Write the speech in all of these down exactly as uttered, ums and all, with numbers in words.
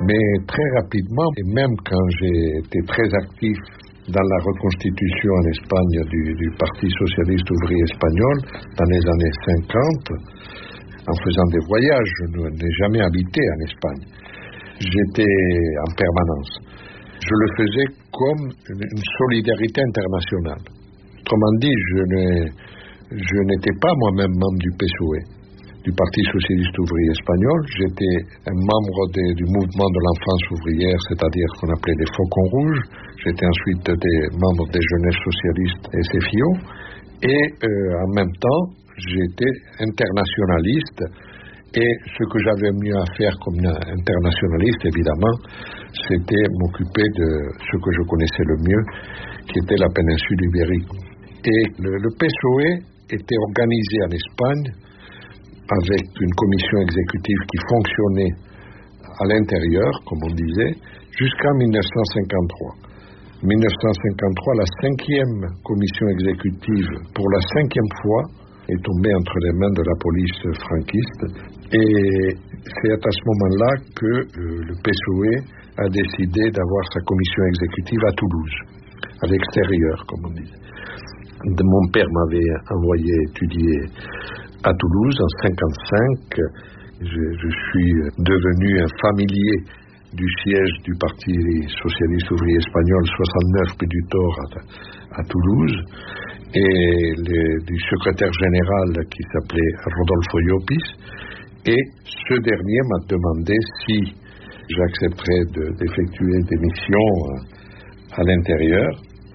Mais très rapidement, et même quand j'ai été très actif dans la reconstitution en Espagne du, du Parti socialiste ouvrier espagnol, dans les années cinquante, en faisant des voyages, je n'ai jamais habité en Espagne. J'étais en permanence. Je le faisais comme une solidarité internationale. Autrement dit, je, je n'étais pas moi-même membre du P S O E, du Parti socialiste ouvrier espagnol. J'étais un membre de, du mouvement de l'enfance ouvrière, c'est-à-dire qu'on appelait les Faucons Rouges. J'étais ensuite des membres des jeunesses socialistes S F I O. Et euh, en même temps, j'étais internationaliste. Et ce que j'avais mieux à faire comme internationaliste, évidemment, c'était m'occuper de ce que je connaissais le mieux, qui était la péninsule ibérique. Et le, le P S O E était organisé en Espagne avec une commission exécutive qui fonctionnait à l'intérieur, comme on disait, jusqu'en dix-neuf cent cinquante-trois. En dix-neuf cent cinquante-trois, la cinquième commission exécutive, pour la cinquième fois, est tombée entre les mains de la police franquiste. Et c'est à ce moment-là que euh, le P S O E a décidé d'avoir sa commission exécutive à Toulouse, à l'extérieur, comme on dit. Mon père m'avait envoyé étudier à Toulouse en cinquante-cinq. Je, je suis devenu un familier du siège du Parti socialiste ouvrier espagnol soixante-neuf rue du Thor à, à Toulouse, et le, du secrétaire général qui s'appelait Rodolfo Llopis. Et ce dernier m'a demandé si j'accepterais de, d'effectuer des missions à l'intérieur.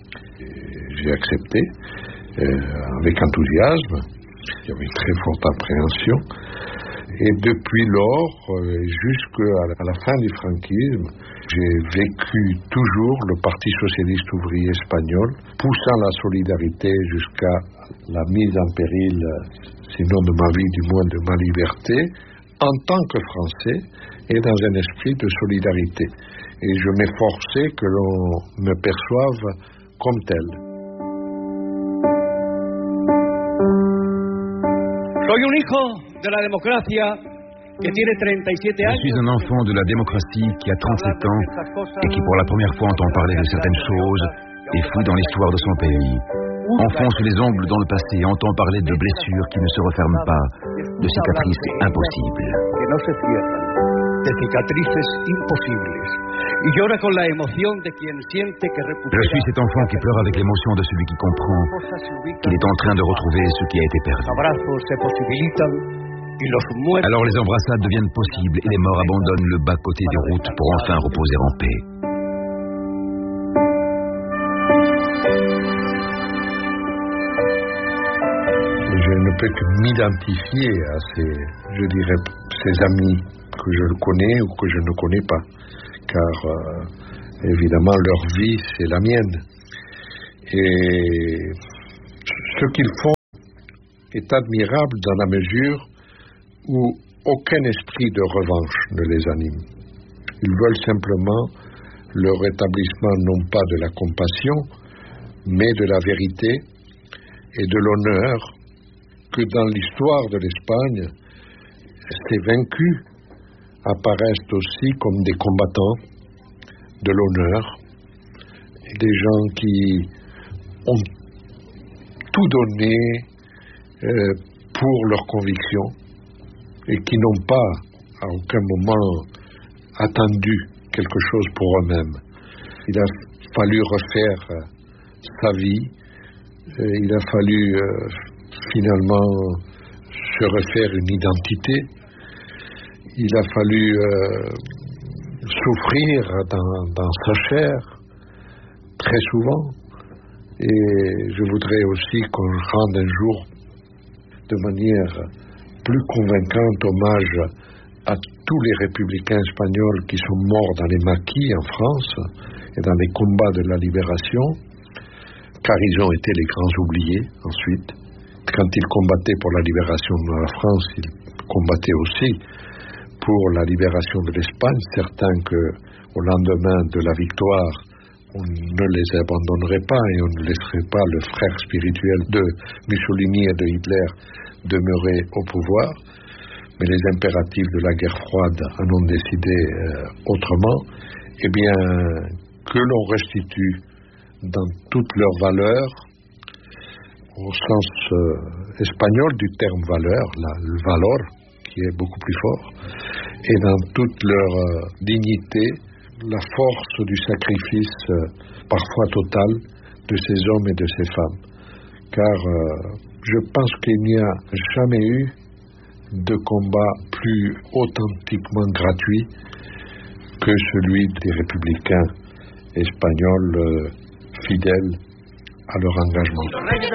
Et j'ai accepté euh, avec enthousiasme. Il y avait une très forte appréhension. Et depuis lors, euh, jusqu'à la fin du franquisme, j'ai vécu toujours le Parti socialiste ouvrier espagnol, poussant la solidarité jusqu'à la mise en péril, sinon de ma vie, du moins de ma liberté, en tant que Français et dans un esprit de solidarité. Et je m'efforçais que l'on me perçoive comme tel. Soy un hijo de la democracia que tiene treinta y siete años. Je suis un enfant de la démocratie qui a trente-sept ans et qui pour la première fois entend parler de certaines choses et fouille dans l'histoire de son pays. Enfonce les ongles dans le passé et entend parler de blessures qui ne se referment pas, de cicatrices impossibles. De cicatrices imposibles. Y llora con la emoción de quien siente que recupera. Je suis cet enfant qui pleure avec l'émotion de celui qui comprend qu'il est en train de retrouver ce qui a été perdu. Alors les embrassades deviennent possibles et les morts abandonnent le bas-côté des routes pour enfin reposer en paix. Je ne peux que m'identifier à ces, je dirais, ces amis que je connais ou que je ne connais pas, car euh, évidemment leur vie c'est la mienne. Et ce qu'ils font est admirable dans la mesure où aucun esprit de revanche ne les anime. Ils veulent simplement le rétablissement non pas de la compassion, mais de la vérité et de l'honneur que dans l'histoire de l'Espagne, ces vaincus apparaissent aussi comme des combattants de l'honneur, des gens qui ont tout donné euh, pour leurs convictions et qui n'ont pas à aucun moment attendu quelque chose pour eux-mêmes. Il a fallu refaire euh, sa vie, euh, il a fallu euh, finalement se refaire une identité. Il a fallu euh, souffrir dans, dans sa chair, très souvent. Et je voudrais aussi qu'on rende un jour, de manière plus convaincante, hommage à tous les républicains espagnols qui sont morts dans les maquis en France et dans les combats de la libération, car ils ont été les grands oubliés ensuite. Quand ils combattaient pour la libération de la France, ils combattaient aussi pour la libération de l'Espagne, certains qu'au lendemain de la victoire, on ne les abandonnerait pas et on ne laisserait pas le frère spirituel de Mussolini et de Hitler demeurer au pouvoir. mais les impératifs de la guerre froide en ont décidé euh, autrement, eh bien, que l'on restitue dans toutes leurs valeurs, au sens euh, espagnol du terme valeur, la, le valor, qui est beaucoup plus fort, et dans toute leur euh, dignité, la force du sacrifice euh, parfois total de ces hommes et de ces femmes. Car euh, je pense qu'il n'y a jamais eu de combat plus authentiquement gratuit que celui des républicains espagnols euh, fidèles à leur engagement.